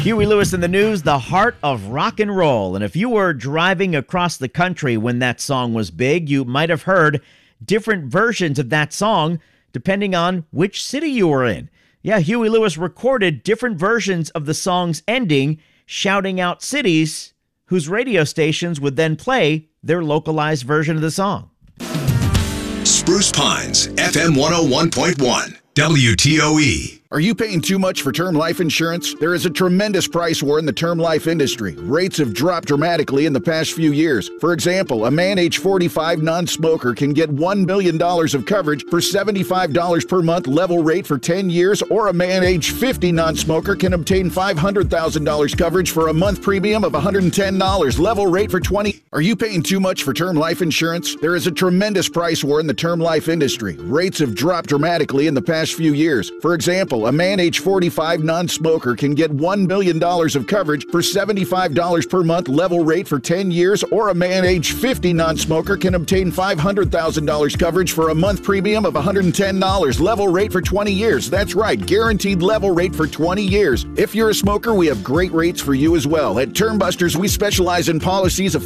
Huey Lewis in the News, the heart of rock and roll. And if you were driving across the country when that song was big, you might have heard different versions of that song depending on which city you were in. Yeah, Huey Lewis recorded different versions of the song's ending, shouting out cities whose radio stations would then play their localized version of the song. Spruce Pines, FM 101.1, WTOE. Are you paying too much for term life insurance? There is a tremendous price war in the term life industry. Rates have dropped dramatically in the past few years. For example, a man age 45 non-smoker can get $1 million of coverage for $75 per month level rate for 10 years, or a man age 50 non-smoker can obtain $500,000 coverage for a month premium of $110 level rate for 20. Are you paying too much for term life insurance? There is a tremendous price war in the term life industry. Rates have dropped dramatically in the past few years. For example, a man age 45 non-smoker can get $1 million of coverage for $75 per month level rate for 10 years, or a man age 50 non-smoker can obtain $500,000 coverage for a month premium of $110 level rate for 20 years. That's right, guaranteed level rate for 20 years. If you're a smoker, we have great rates for you as well. At Term Busters, we specialize in policies of